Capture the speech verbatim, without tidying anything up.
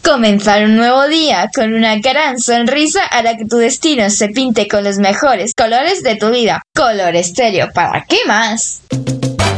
Comenzar un nuevo día con una gran sonrisa hará que tu destino se pinte con los mejores colores de tu vida. Color Estéreo, ¿para qué más?